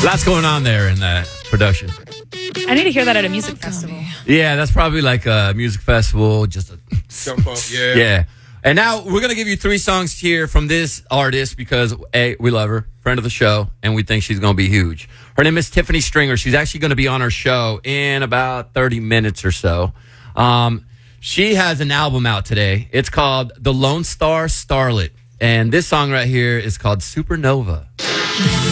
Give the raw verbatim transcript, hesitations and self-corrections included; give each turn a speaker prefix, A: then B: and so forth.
A: Lots going on there in that production.
B: I need to hear that at a music festival.
A: Yeah, that's probably like a music festival. Just a
C: Jump up, yeah.
A: yeah. And now we're going to give you three songs here from this artist because, A, we love her, friend of the show, and we think she's going to be huge. Her name is Tiffany Stringer. She's actually going to be on our show in about thirty minutes or so. Um, she has an album out today. It's called The Lone Star Starlet. And this song right here is called Supernova.